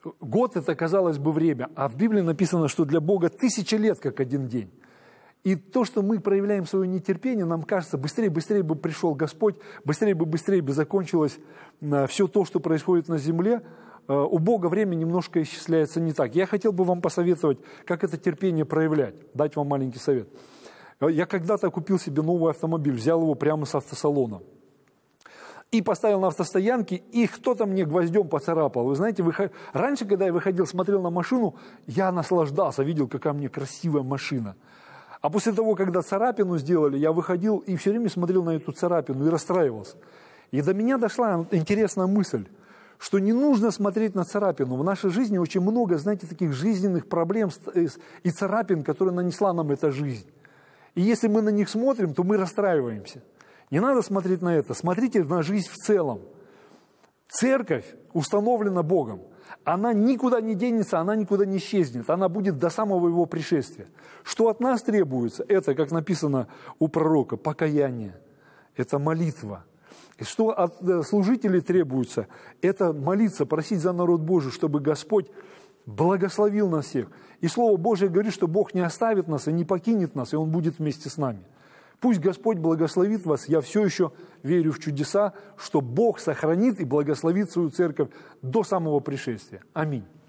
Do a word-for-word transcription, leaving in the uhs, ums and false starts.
Год – это, казалось бы, время, а в Библии написано, что для Бога тысяча лет, как один день. И то, что мы проявляем свое нетерпение, нам кажется, быстрее, быстрее бы пришел Господь, быстрее бы, быстрее бы закончилось все то, что происходит на земле. У Бога время немножко исчисляется не так. Я хотел бы вам посоветовать, как это терпение проявлять, дать вам маленький совет. Я когда-то купил себе новый автомобиль, взял его прямо с автосалона. И поставил на автостоянке, и кто-то мне гвоздем поцарапал. Вы знаете, выход... раньше, когда я выходил, смотрел на машину, я наслаждался, видел, какая мне красивая машина. А после того, когда царапину сделали, я выходил и все время смотрел на эту царапину и расстраивался. И до меня дошла интересная мысль, что не нужно смотреть на царапину. В нашей жизни очень много, знаете, таких жизненных проблем и царапин, которые нанесла нам эта жизнь. И если мы на них смотрим, то мы расстраиваемся. Не надо смотреть на это, смотрите на жизнь в целом. Церковь установлена Богом. Она никуда не денется, она никуда не исчезнет. Она будет до самого Его пришествия. Что от нас требуется? Это, как написано у пророка, покаяние. Это молитва. И что от служителей требуется? Это молиться, просить за народ Божий, чтобы Господь благословил нас всех. И Слово Божие говорит, что Бог не оставит нас и не покинет нас, и Он будет вместе с нами. Пусть Господь благословит вас. Я все еще верю в чудеса, что Бог сохранит и благословит свою церковь до самого пришествия. Аминь.